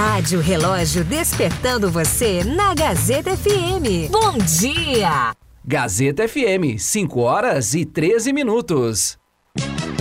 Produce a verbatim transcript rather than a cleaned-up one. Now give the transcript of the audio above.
Rádio Relógio despertando você na Gazeta F M. Bom dia! Gazeta F M, cinco horas e treze minutos.